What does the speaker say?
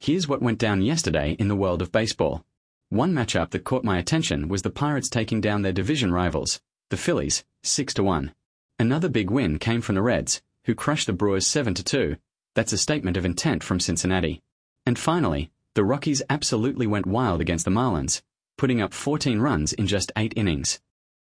Here's what went down yesterday in the world of baseball. One matchup that caught my attention was the Pirates taking down their division rivals, the Phillies, 6-1. Another big win came from the Reds, who crushed the Brewers 7-2. That's a statement of intent from Cincinnati. And finally, the Rockies absolutely went wild against the Marlins, putting up 14 runs in just 8 innings.